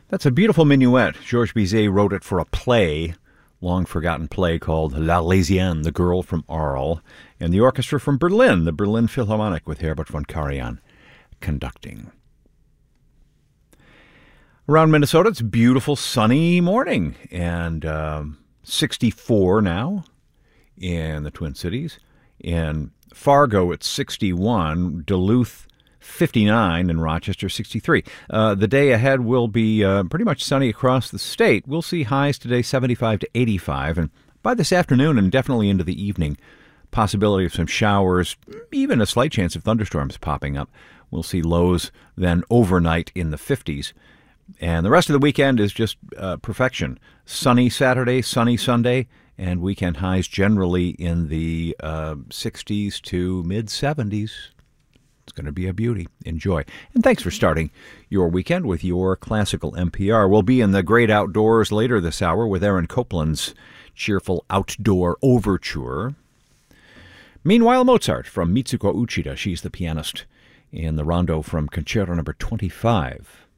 That's a beautiful minuet. Georges Bizet wrote it for a play, long-forgotten play called L'Arlésienne, The Girl from Arles, and the orchestra from Berlin, the Berlin Philharmonic, with Herbert von Karajan conducting. Around Minnesota, it's a beautiful sunny morning, and 64 now in the Twin Cities. In Fargo, it's 61. Duluth, 59, and Rochester, 63. The day ahead will be pretty much sunny across the state. We'll see highs today 75 to 85, and by this afternoon and definitely into the evening, possibility of some showers, even a slight chance of thunderstorms popping up. We'll see lows then overnight in the 50s. And the rest of the weekend is just perfection. Sunny Saturday, sunny Sunday, and weekend highs generally in the 60s to mid-70s. It's going to be a beauty. Enjoy. And thanks for starting your weekend with your classical NPR. We'll be in the great outdoors later this hour with Aaron Copland's cheerful outdoor overture. Meanwhile, Mozart from Mitsuko Uchida. She's the pianist in the rondo from Concerto Number 25.